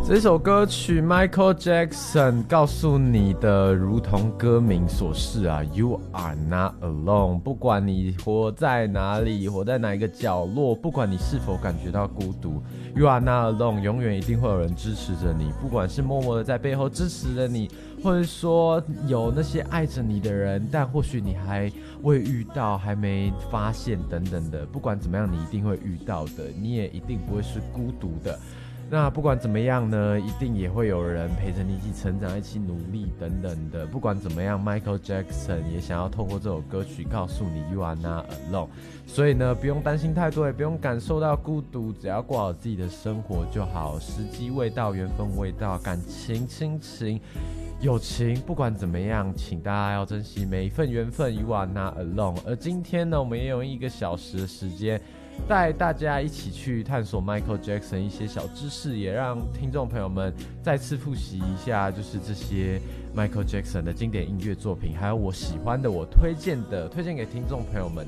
这首歌曲 Michael Jackson 告诉你的如同歌名所示啊 You are not alone， 不管你活在哪里，活在哪一个角落，不管你是否感觉到孤独， You are not alone， 永远一定会有人支持着你，不管是默默的在背后支持着你，或者说有那些爱着你的人，但或许你还未遇到，还没发现等等的，不管怎么样你一定会遇到的，你也一定不会是孤独的。那不管怎么样呢，一定也会有人陪着你一起成长，一起努力等等的。不管怎么样 Michael Jackson 也想要透过这首歌曲告诉你 You are not alone。 所以呢，不用担心太多，也不用感受到孤独，只要过好自己的生活就好。时机未到，缘分未到，感情亲情友情不管怎么样，请大家要珍惜每一份缘分。 You are not alone。 而今天呢，我们也用1个小时的时间带大家一起去探索 Michael Jackson 一些小知识，也让听众朋友们再次复习一下，就是这些 Michael Jackson 的经典音乐作品，还有我喜欢的、我推荐给听众朋友们